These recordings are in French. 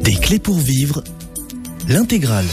Des clés pour vivre, l'intégrale.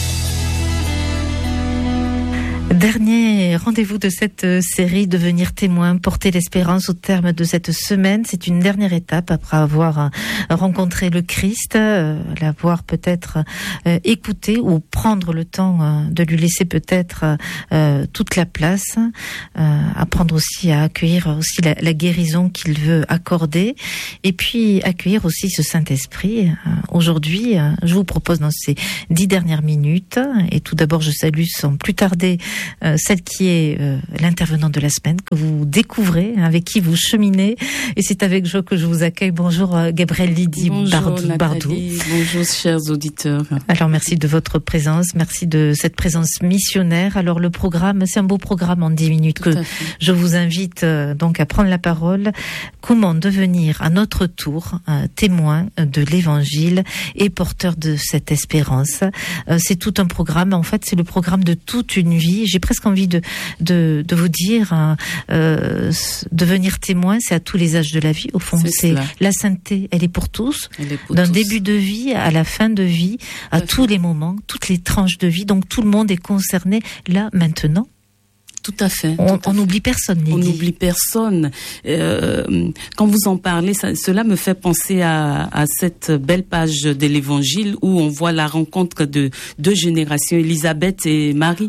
Dernier rendez-vous de cette série, devenir témoin, porter l'espérance au terme de cette semaine. C'est une dernière étape après avoir rencontré le Christ, l'avoir peut-être écouté ou prendre le temps de lui laisser peut-être toute la place, apprendre aussi à accueillir aussi la guérison qu'il veut accorder et puis accueillir aussi ce Saint-Esprit. Aujourd'hui, je vous propose dans ces 10 dernières minutes, et tout d'abord je salue sans plus tarder celle qui est l'intervenante de la semaine, que vous découvrez, avec qui vous cheminez. Et c'est avec joie que je vous accueille. Bonjour Gabrielle Lydie Bardou. Bonjour chers auditeurs. Alors merci de votre présence, merci de cette présence missionnaire. Alors le programme, c'est un beau programme en 10 minutes que je vous invite donc à prendre la parole. Comment devenir à notre tour témoin de l'Évangile et porteur de cette espérance. C'est tout un programme, en fait c'est le programme de toute une vie. J'ai presque envie de vous dire, devenir témoin, c'est à tous les âges de la vie. Au fond, c'est la sainteté, elle est pour tous, d'un début de vie à la fin de vie, à tous les moments, toutes les tranches de vie. Donc tout le monde est concerné là, maintenant. Tout à fait. On n'oublie personne, Lydie. On n'oublie personne. Quand vous en parlez, cela me fait penser à cette belle page de l'Évangile où on voit la rencontre de deux générations, Élisabeth et Marie.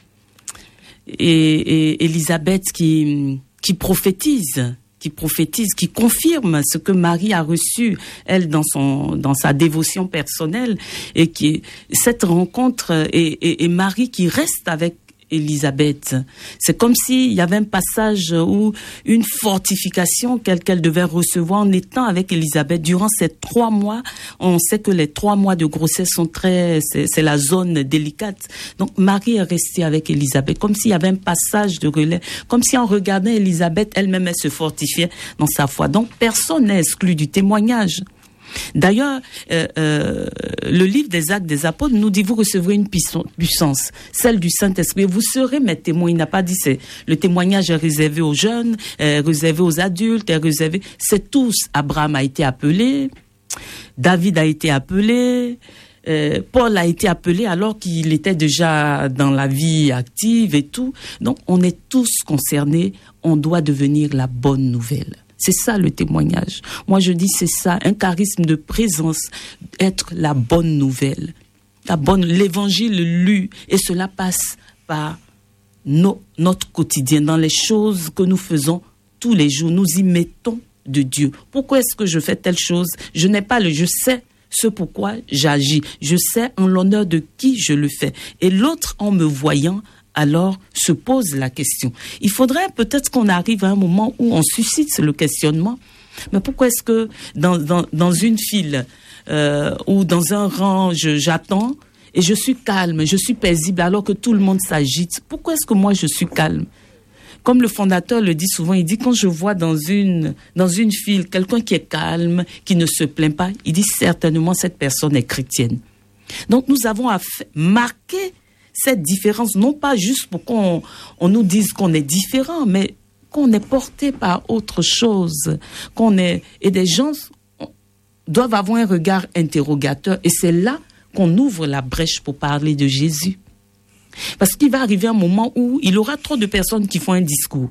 Et Élisabeth qui prophétise, qui confirme ce que Marie a reçu, elle, dans sa dévotion personnelle, et cette rencontre, et Marie qui reste avec Élisabeth. C'est comme s'il y avait un passage ou une fortification qu'elle devait recevoir en étant avec Élisabeth durant ces 3 mois. On sait que les 3 mois de grossesse sont c'est la zone délicate. Donc Marie est restée avec Élisabeth comme s'il y avait un passage de relais, comme si en regardant Élisabeth, elle-même elle se fortifiait dans sa foi. Donc personne n'est exclu du témoignage. D'ailleurs, le livre des Actes des Apôtres nous dit: vous recevrez une puissance, celle du Saint-Esprit. Vous serez mes témoins. Il n'a pas dit le témoignage est réservé aux jeunes, réservé aux adultes, réservé. C'est tous. Abraham a été appelé, David a été appelé, Paul a été appelé alors qu'il était déjà dans la vie active et tout. Donc, on est tous concernés. On doit devenir la bonne nouvelle. C'est ça le témoignage. Moi, je dis c'est ça, un charisme de présence, être la bonne nouvelle, l'évangile lu, et cela passe par notre quotidien, dans les choses que nous faisons tous les jours. Nous y mettons de Dieu. Pourquoi est-ce que je fais telle chose? Je sais ce pourquoi j'agis. Je sais en l'honneur de qui je le fais. Et l'autre, en me voyant, alors se pose la question. Il faudrait peut-être qu'on arrive à un moment où on suscite le questionnement. Mais pourquoi est-ce que dans une file ou dans un rang, j'attends et je suis calme, je suis paisible alors que tout le monde s'agite? Pourquoi est-ce que moi je suis calme? Comme le fondateur le dit souvent, il dit: quand je vois dans une file quelqu'un qui est calme, qui ne se plaint pas, il dit certainement cette personne est chrétienne. Donc nous avons à marquer cette différence, non pas juste pour qu'on nous dise qu'on est différent, mais qu'on est porté par autre chose, et des gens doivent avoir un regard interrogateur, et c'est là qu'on ouvre la brèche pour parler de Jésus. Parce qu'il va arriver un moment où il y aura trop de personnes qui font un discours.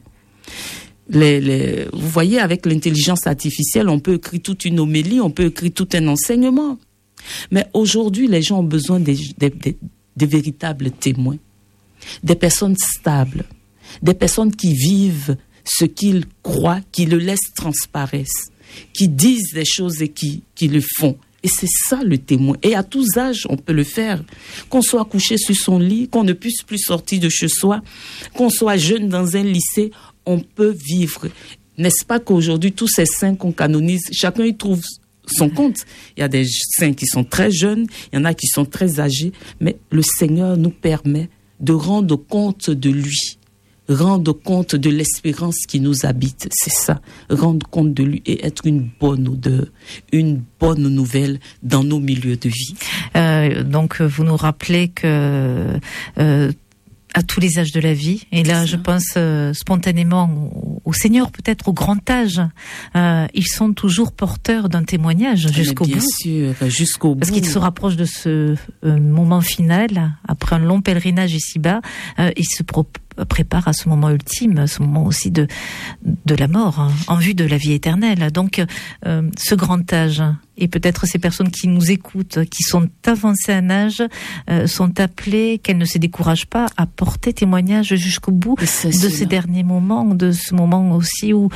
Vous voyez, avec l'intelligence artificielle, on peut écrire toute une homélie, on peut écrire tout un enseignement. Mais aujourd'hui, les gens ont besoin des véritables témoins, des personnes stables, des personnes qui vivent ce qu'ils croient, qui le laissent transparaître, qui disent des choses et qui le font. Et c'est ça le témoin. Et à tous âges, on peut le faire. Qu'on soit couché sur son lit, qu'on ne puisse plus sortir de chez soi, qu'on soit jeune dans un lycée, on peut vivre. N'est-ce pas qu'aujourd'hui, tous ces saints qu'on canonise, chacun y trouve son compte. Il y a des saints qui sont très jeunes, il y en a qui sont très âgés, mais le Seigneur nous permet de rendre compte de lui, rendre compte de l'espérance qui nous habite. C'est ça, rendre compte de lui et être une bonne odeur, une bonne nouvelle dans nos milieux de vie. Donc vous nous rappelez que à tous les âges de la vie. Et là, je pense spontanément au Seigneur, peut-être au grand âge. Ils sont toujours porteurs d'un témoignage jusqu'au bout. Bien sûr, jusqu'au bout. Parce qu'ils se rapprochent de ce moment final, après un long pèlerinage ici-bas, ils se préparent à ce moment ultime, ce moment aussi de la mort, hein, en vue de la vie éternelle. Donc, ce grand âge, et peut-être ces personnes qui nous écoutent, qui sont avancées en âge, sont appelées, qu'elles ne se découragent pas, à porter témoignage jusqu'au bout de ces derniers moments, de ce moment aussi où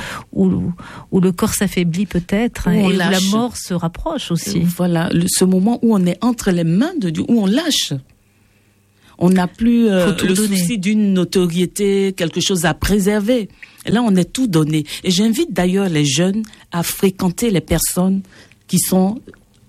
le corps s'affaiblit peut-être, et où la mort se rapproche aussi. Voilà, ce moment où on est entre les mains de Dieu, où on lâche. On n'a plus le souci d'une notoriété, quelque chose à préserver. Et là, on est tout donné. Et j'invite d'ailleurs les jeunes à fréquenter les personnes qui sont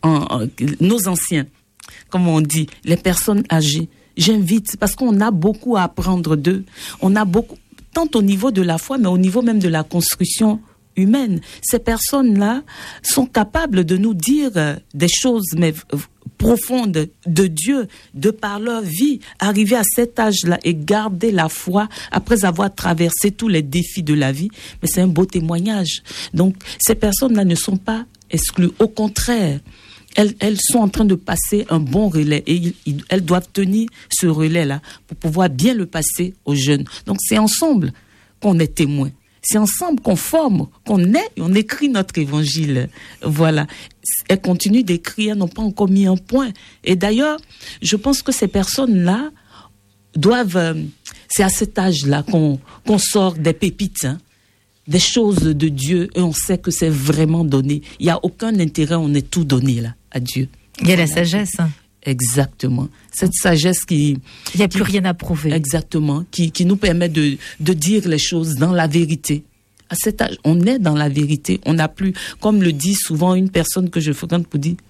nos anciens, comme on dit, les personnes âgées. J'invite, parce qu'on a beaucoup à apprendre d'eux. On a beaucoup, tant au niveau de la foi, mais au niveau même de la construction humaine. Ces personnes-là sont capables de nous dire des choses, mais profondes de Dieu, de par leur vie, arriver à cet âge-là et garder la foi après avoir traversé tous les défis de la vie. Mais c'est un beau témoignage. Donc, ces personnes-là ne sont pas exclues. Au contraire, elles sont en train de passer un bon relais et elles doivent tenir ce relais-là pour pouvoir bien le passer aux jeunes. Donc, c'est ensemble qu'on est témoin. C'est ensemble qu'on forme, on écrit notre évangile. Voilà. Elles continuent d'écrire, n'ont pas encore mis un point. Et d'ailleurs, je pense que ces personnes-là doivent... c'est à cet âge-là qu'on sort des pépites, hein, des choses de Dieu, et on sait que c'est vraiment donné. Il n'y a aucun intérêt, on est tout donné là, à Dieu. Il y a la sagesse. Exactement. Cette sagesse qui... Il n'y a plus rien à prouver. Exactement. Qui nous permet de dire les choses dans la vérité. À cet âge, on est dans la vérité. On n'a plus, comme le dit souvent une personne que je fréquente pour dire,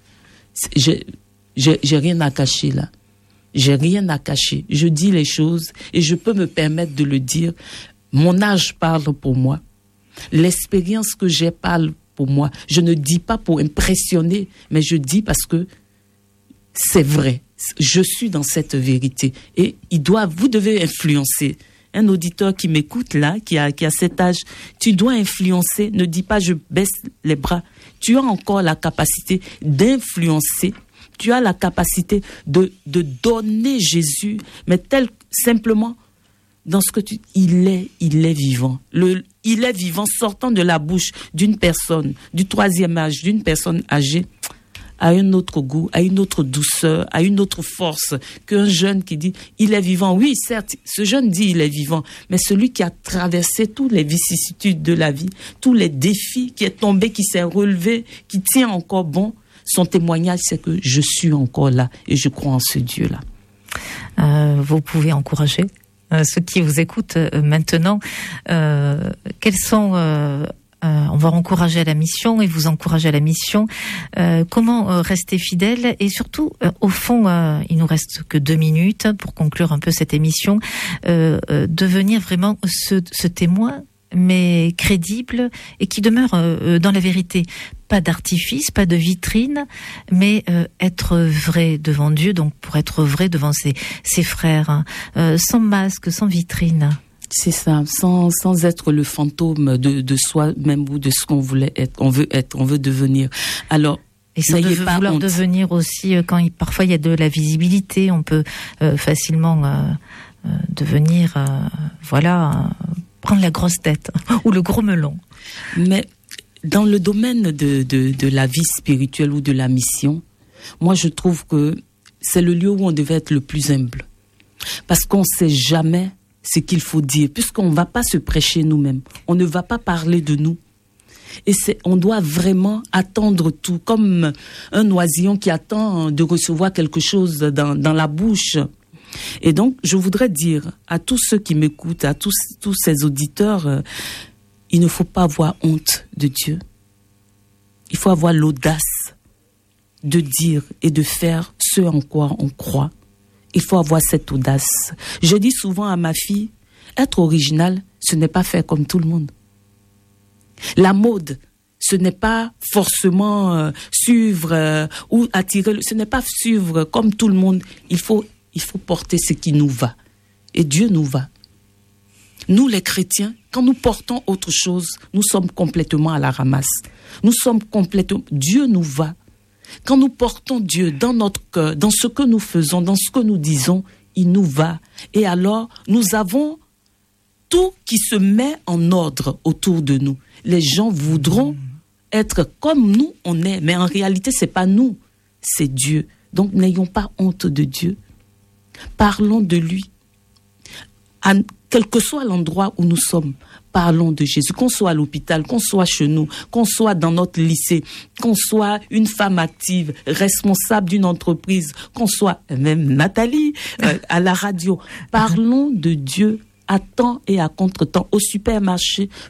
j'ai rien à cacher là. J'ai rien à cacher. Je dis les choses et je peux me permettre de le dire. Mon âge parle pour moi. L'expérience que j'ai parle pour moi. Je ne dis pas pour impressionner, mais je dis parce que c'est vrai. Je suis dans cette vérité. Et vous devez influencer. Un auditeur qui m'écoute là, qui a cet âge, tu dois influencer. Ne dis pas je baisse les bras. Tu as encore la capacité d'influencer. Tu as la capacité de donner Jésus, mais simplement dans ce que il est vivant. Il est vivant sortant de la bouche d'une personne, du troisième âge, d'une personne âgée, à un autre goût, à une autre douceur, à une autre force qu'un jeune qui dit il est vivant. Oui, certes, ce jeune dit il est vivant, mais celui qui a traversé toutes les vicissitudes de la vie, tous les défis, qui est tombé, qui s'est relevé, qui tient encore bon, son témoignage, c'est que je suis encore là et je crois en ce Dieu-là. Vous pouvez encourager ceux qui vous écoutent maintenant. Quels sont... on va encourager à la mission et vous encourager à la mission. Comment rester fidèle et surtout, au fond, il nous reste que 2 minutes pour conclure un peu cette émission, devenir vraiment ce témoin, mais crédible et qui demeure dans la vérité. Pas d'artifice, pas de vitrine, mais être vrai devant Dieu, donc pour être vrai devant ses frères, sans masque, sans vitrine. C'est ça, sans être le fantôme de soi-même ou de ce qu'on voulait être, on veut devenir. Alors, et sans vouloir devenir aussi, quand parfois il y a de la visibilité, on peut facilement devenir, prendre la grosse tête ou le gros melon. Mais dans le domaine de la vie spirituelle ou de la mission, moi je trouve que c'est le lieu où on devait être le plus humble. Parce qu'on ne sait jamais ce qu'il faut dire, puisqu'on ne va pas se prêcher nous-mêmes. On ne va pas parler de nous. Et on doit vraiment attendre tout, comme un oisillon qui attend de recevoir quelque chose dans la bouche. Et donc, je voudrais dire à tous ceux qui m'écoutent, à tous ces auditeurs, il ne faut pas avoir honte de Dieu. Il faut avoir l'audace de dire et de faire ce en quoi on croit. Il faut avoir cette audace. Je dis souvent à ma fille, être original, ce n'est pas faire comme tout le monde. La mode, ce n'est pas forcément suivre ou attirer, ce n'est pas suivre comme tout le monde. Il faut porter ce qui nous va. Et Dieu nous va. Nous, les chrétiens, quand nous portons autre chose, nous sommes complètement à la ramasse. Nous sommes complètement... Dieu nous va. Quand nous portons Dieu dans notre cœur, dans ce que nous faisons, dans ce que nous disons, il nous va. Et alors, nous avons tout qui se met en ordre autour de nous. Les gens voudront être comme nous, on est. Mais en réalité, c'est pas nous, c'est Dieu. Donc, n'ayons pas honte de Dieu. Parlons de lui. Quel que soit l'endroit où nous sommes, parlons de Jésus. Qu'on soit à l'hôpital, qu'on soit chez nous, qu'on soit dans notre lycée, qu'on soit une femme active, responsable d'une entreprise, qu'on soit même Nathalie à la radio. Parlons de Dieu à temps et à contre-temps, au supermarché,